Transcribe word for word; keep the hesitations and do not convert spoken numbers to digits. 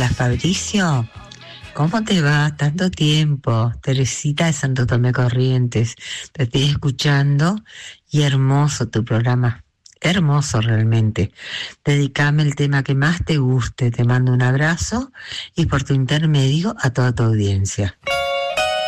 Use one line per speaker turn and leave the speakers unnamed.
Hola Fabricio, ¿cómo te va? Tanto tiempo. Teresita de Santo Tomé Corrientes, te estoy escuchando y hermoso tu programa, hermoso realmente. Dedicame el tema que más te guste, te mando un abrazo y por tu intermedio a toda tu audiencia.